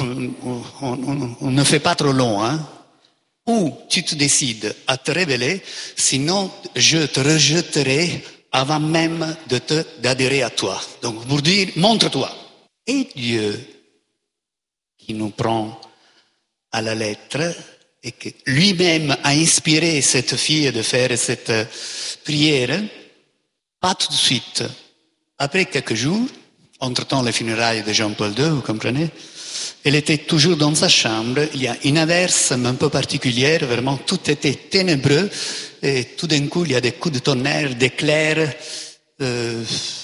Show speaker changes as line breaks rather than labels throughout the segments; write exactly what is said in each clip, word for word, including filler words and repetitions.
on, on, on, on ne fait pas trop long, hein. Ou tu te décides à te révéler, sinon je te rejetterai avant même de te, d'adhérer à toi. Donc pour dire, montre-toi. Et Dieu, qui nous prend à la lettre, et que lui-même a inspiré cette fille de faire cette prière, pas tout de suite. Après quelques jours, entre-temps les funérailles de Jean-Paul deux, vous comprenez, elle était toujours dans sa chambre, il y a une averse un peu particulière, vraiment tout était ténébreux, et tout d'un coup il y a des coups de tonnerre, d'éclairs, euh,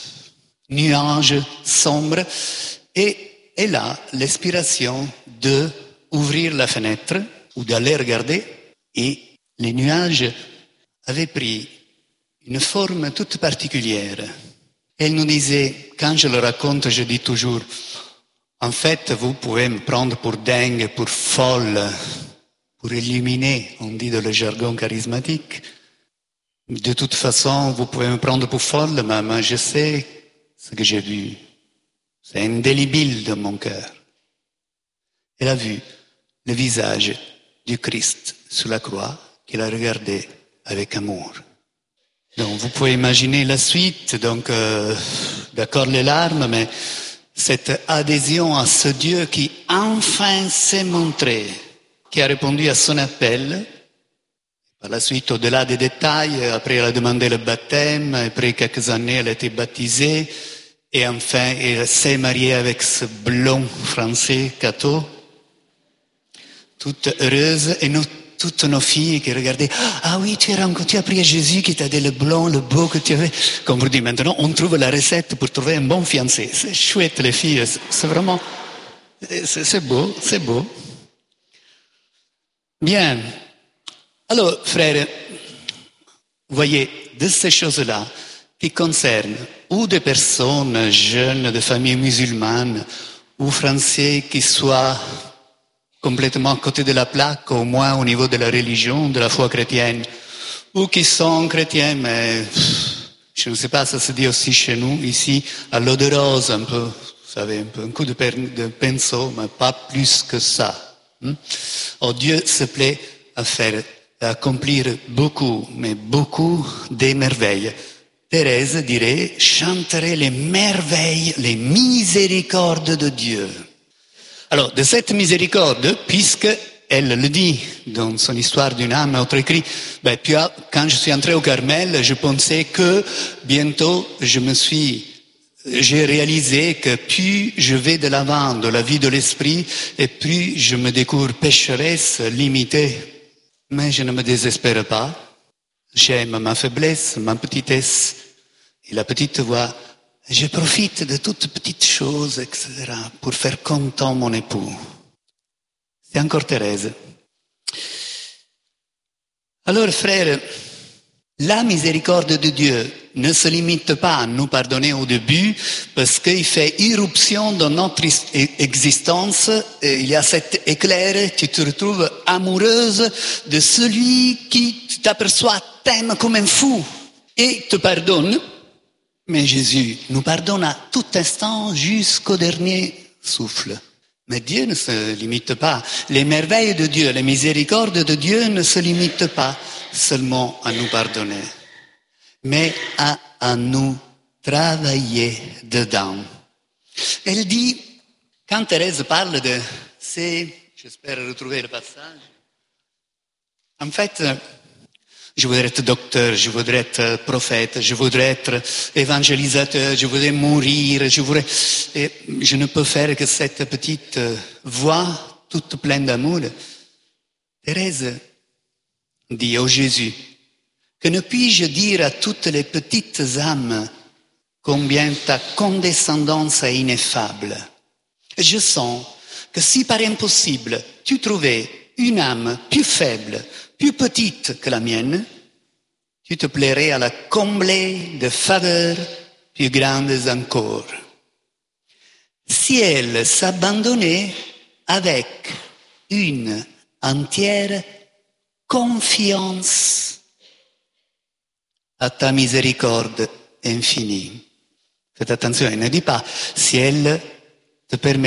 nuages sombres, et elle a l'inspiration de ouvrir la fenêtre, ou d'aller regarder, et les nuages avaient pris une forme toute particulière. Elle nous disait, quand je le raconte, je dis toujours, en fait, vous pouvez me prendre pour dingue, pour folle, pour illuminé, on dit dans le jargon charismatique. De toute façon, vous pouvez me prendre pour folle, mais moi je sais ce que j'ai vu. C'est indélébile dans mon cœur. Elle a vu le visage du Christ sur la croix, qu'il a regardé avec amour. Donc vous pouvez imaginer la suite, donc euh, d'accord les larmes, mais cette adhésion à ce Dieu qui enfin s'est montré, qui a répondu à son appel. Par la suite, au-delà des détails, après elle a demandé le baptême, après quelques années elle a été baptisée, et enfin elle s'est mariée avec ce blond français, Cato, toute heureuse, et nous, toutes nos filles qui regardaient, ah oui, tu as rencontré, tu as prié Jésus qui t'a dit le blanc, le beau que tu avais. Comme vous dites, maintenant, on trouve la recette pour trouver un bon fiancé. C'est chouette, les filles, c'est vraiment, c'est, c'est beau, c'est beau. Bien. Alors, frères, vous voyez, de ces choses-là, qui concernent ou des personnes jeunes de familles musulmanes, ou français qui soient complètement à côté de la plaque, au moins au niveau de la religion, de la foi chrétienne, ou qui sont chrétiens, mais je ne sais pas, ça se dit aussi chez nous, ici, à l'eau de rose, un peu, vous savez, un peu, un coup de, per, de pinceau, mais pas plus que ça. Hein? Oh, Dieu se plaît à faire, à accomplir beaucoup, mais beaucoup des merveilles. Thérèse dirait, chanterait les merveilles, les miséricordes de Dieu. Alors, de cette miséricorde, puisque elle le dit dans son histoire d'une âme, autre écrit, ben, puis, quand je suis entré au Carmel, je pensais que bientôt je me suis, j'ai réalisé que plus je vais de l'avant de la vie de l'esprit, et plus je me découvre pécheresse, limitée. Mais je ne me désespère pas. J'aime ma faiblesse, ma petitesse, et la petite voix. Je profite de toutes petites choses, et cetera, pour faire content mon époux. C'est encore Thérèse. Alors, frères, la miséricorde de Dieu ne se limite pas à nous pardonner au début, parce qu'il fait irruption dans notre existence. Et il y a cet éclair, tu te retrouves amoureuse de celui qui, tu t'aperçois, t'aime comme un fou et te pardonne. Mais Jésus nous pardonne à tout instant jusqu'au dernier souffle. Mais Dieu ne se limite pas. Les merveilles de Dieu, les miséricordes de Dieu ne se limitent pas seulement à nous pardonner, mais à, à nous travailler dedans. Elle dit, quand Thérèse parle de ces, j'espère retrouver le passage, en fait, je voudrais être docteur, je voudrais être prophète, je voudrais être évangélisateur, je voudrais mourir, je voudrais... Et je ne peux faire que cette petite voix toute pleine d'amour. Thérèse dit au Jésus, que ne puis-je dire à toutes les petites âmes combien ta condescendance est ineffable. Je sens que si par impossible tu trouvais une âme plus faible, plus petite que la mienne, tu te plairais à la combler de faveurs plus grandes encore. Si elle s'abandonnait avec une entière confiance à ta miséricorde infinie. Faites attention, elle ne dit pas si elle te permet